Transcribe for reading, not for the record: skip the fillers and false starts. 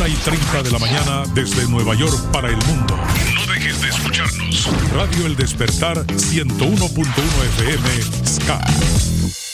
1:30 de la mañana desde Nueva York para el mundo. No dejes de escucharnos. Radio El Despertar 101.1 FM Ska.